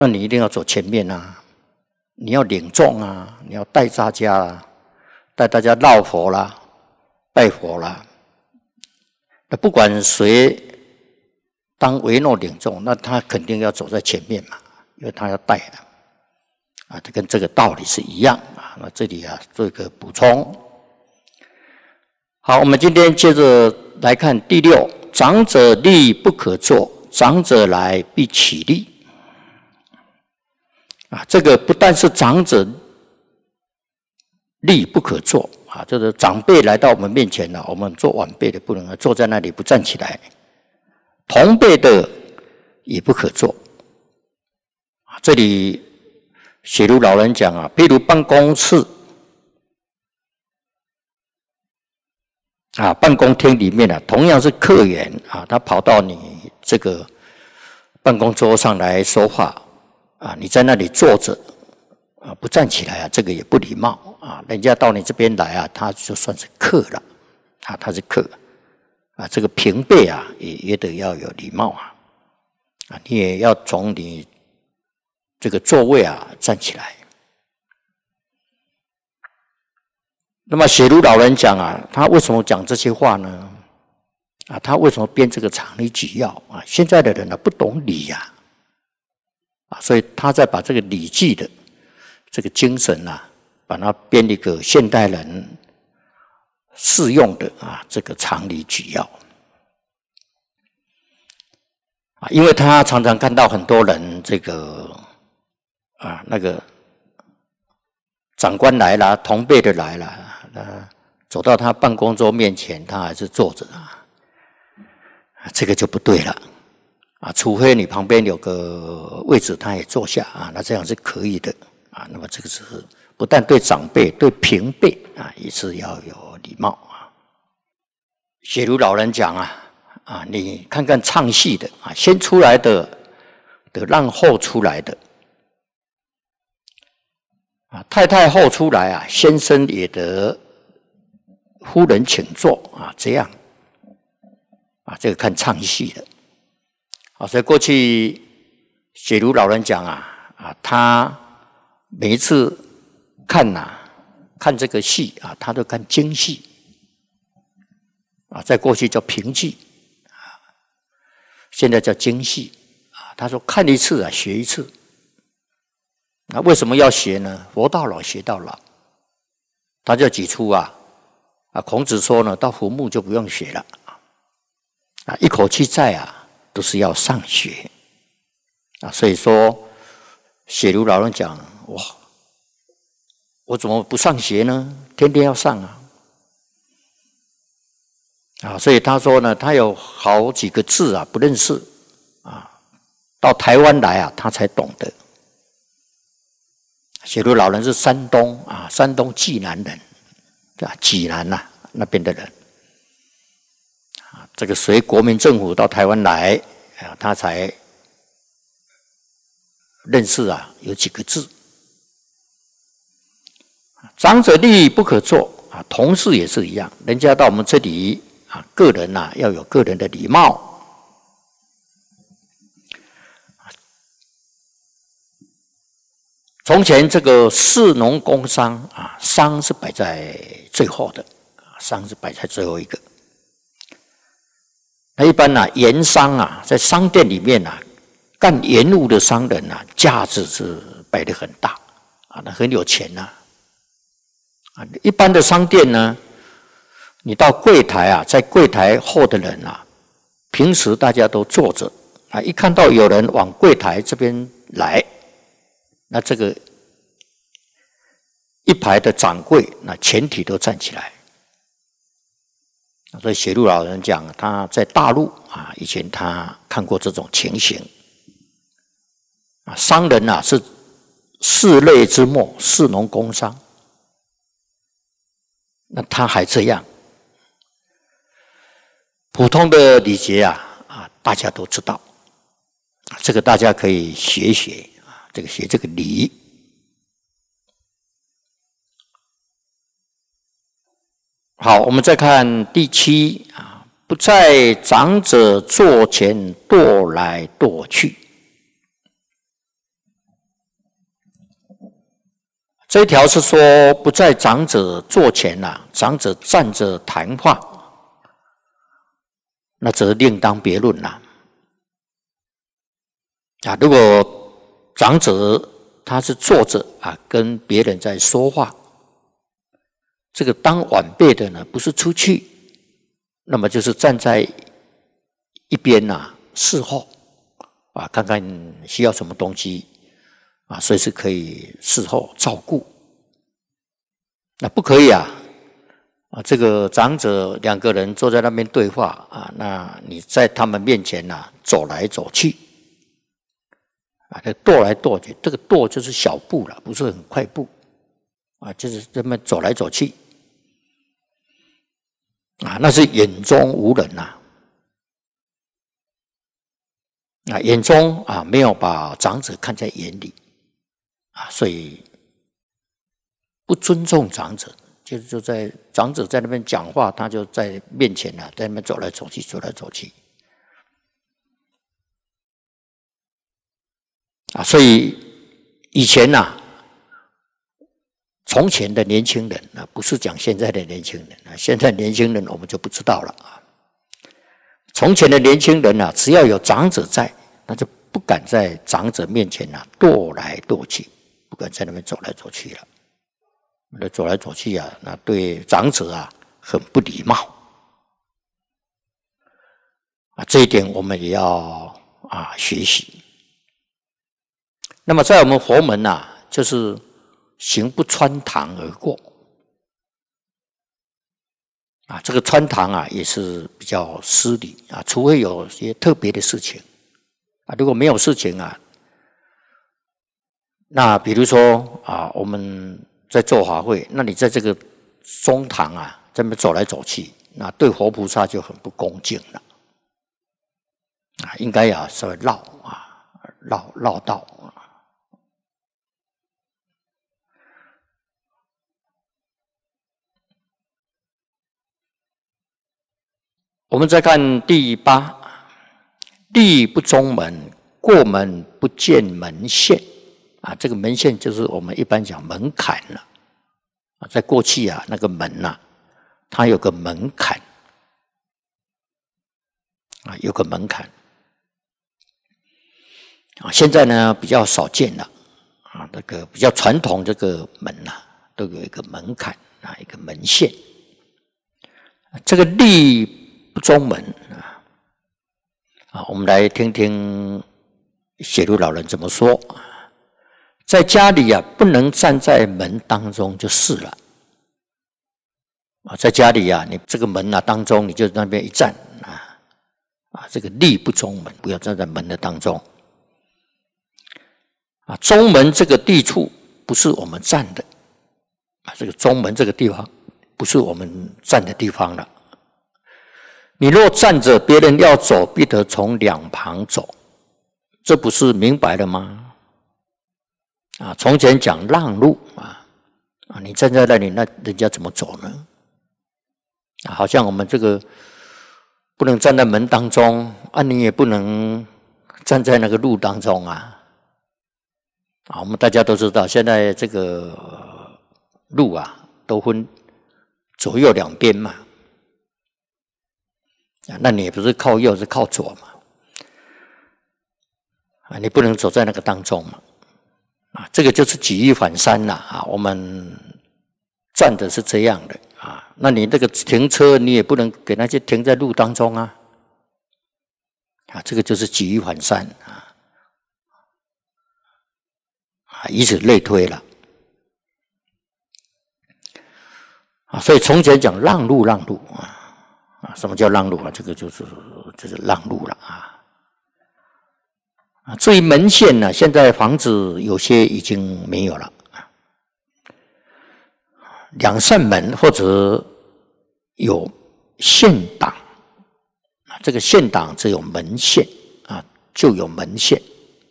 那你一定要走前面啊，你要领众啊，你要带大家啊，带大家绕佛啦、拜佛啦。那不管谁当唯诺领众，那他肯定要走在前面嘛，因为他要带啊，这跟这个道理是一样啊。那这里啊做一个补充。好，我们今天接着来看第6，长者立不可坐，长者来必起立。啊，这个不但是长者立不可坐啊，就是长辈来到我们面前了，我们做晚辈的不能坐在那里不站起来，同辈的也不可坐。啊，这里写如老人讲啊，譬如办公室啊，办公厅里面啊，同样是客员啊，他跑到你这个办公桌上来说话啊，你在那里坐着啊，不站起来啊，这个也不礼貌啊。人家到你这边来啊，他就算是客了啊，他是客啊，这个平辈啊也得要有礼貌啊，啊，你也要从你这个座位啊站起来。那么写如老人讲啊，他为什么讲这些话呢？啊，他为什么编这个常理举要啊？现在的人呢不懂礼呀，啊，所以他在把这个《礼记》的这个精神啊，把它编一个现代人适用的啊这个常理举要啊，因为他常常看到很多人这个啊那个长官来了，同辈的来了。走到他办公桌面前，他还是坐着啊，这个就不对了啊！除非你旁边有个位置，他也坐下啊，那这样是可以的啊。那么这个是不但对长辈，对平辈啊，也是要有礼貌啊。写如老人讲啊，你看看唱戏的啊，先出来的得让后出来的啊，太太后出来啊，先生也得夫人请坐啊，这样啊，这个看唱戏的啊，所以过去写如老人讲啊，他每一次看这个戏啊，他都看京戏啊，在过去叫评剧啊，现在叫京戏啊。他说看一次啊，学一次。那为什么要学呢？活到老学到老，他就举出孔子说呢，到坟墓就不用学了啊，一口气在都是要上学啊。所以说，写如老人讲，我怎么不上学呢？天天要上啊，所以他说呢，他有好几个字不认识啊，到台湾来他才懂得。写如老人是山东山东济南人，济南那边的人这个随国民政府到台湾来他才认识有几个字。长者立不可坐同事也是一样，人家到我们这里个人要有个人的礼貌。从前这个士农工商商是摆在最后的，商是摆在最后一个。那一般盐商在商店里面干盐务的商人架子是摆得很大那很有钱一般的商店呢，你到柜台在柜台后的人平时大家都坐着一看到有人往柜台这边来，那这个一排的掌柜那全体都站起来。所以写如老人讲，他在大陆以前他看过这种情形商人是士类之末，士农工商，那他还这样。普通的礼节大家都知道，这个大家可以学学学这个礼。好，我们再看第7不在长者座前踱来踱去这一条是说不在长者座前长者站着谈话，那则另当别论如果长者他是坐着跟别人在说话，这个当晚辈的呢，不是出去，那么就是站在一边侍候看看需要什么东西随时可以侍候照顾。那不可以这个长者两个人坐在那边对话那你在他们面前走来走去踱来踱去，这个踱就是小步了，不是很快步就是这么走来走去那是眼中无人眼中没有把长者看在眼里所以不尊重长者，就在长者在那边讲话，他就在面前在那边走来走去，走来走去所以以前从前的年轻人不是讲现在的年轻人现在年轻人我们就不知道了从前的年轻人只要有长者在，那就不敢在长者面前踱来踱去，不敢在那边走来走去了。那走来走去那对长者很不礼貌这一点我们也要学习。那么在我们佛门就是行不穿堂而过这个穿堂也是比较失礼除非有些特别的事情如果没有事情那比如说我们在做法会，那你在这个中堂这么走来走去，那对活菩萨就很不恭敬了应该稍微绕道我们再看第8，立不中门，过门不见门限这个门限就是我们一般讲门槛了在过去那个门它有个门槛有个门槛现在呢比较少见了那个比较传统这个门都有一个门槛一个门限。这个立不中门我们来听听写入老人怎么说。在家里不能站在门当中就是了在家里你这个门当中你就在那边一站这个立不中门，不要站在门的当中中门这个地处不是我们站的这个中门这个地方不是我们站的地方了。你若站着，别人要走必得从两旁走，这不是明白了吗？从前讲让路你站在那里，那人家怎么走呢？好像我们这个不能站在门当中你也不能站在那个路当中我们大家都知道，现在这个路都分左右两边嘛那你也不是靠右，是靠左嘛你不能走在那个当中嘛这个就是举一反三我们站的是这样的那你这个停车你也不能给那些停在路当中这个就是举一反三以此类推了所以从前讲让路什么叫让路这个就是让路了至于门限现在房子有些已经没有了两扇门或者有限挡这个限挡只有门限就有门限。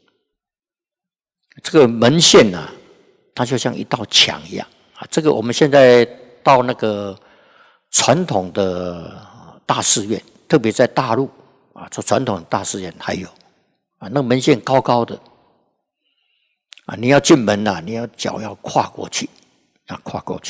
这个门限它就像一道墙一样这个我们现在到那个传统的大寺院，特别在大陆这传统的大寺院还有那个门限高高的啊，你要进门啊，你要脚要跨过去，跨过去。